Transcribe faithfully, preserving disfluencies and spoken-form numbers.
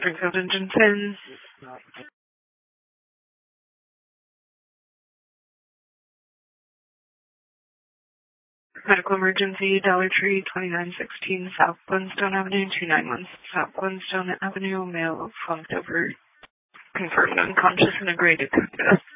Springfield Engine ten. Medical emergency, Dollar Tree, twenty-nine sixteen South Glenstone Avenue, two nine one South Glenstone Avenue, male, slumped over, confirmed unconscious and agreed to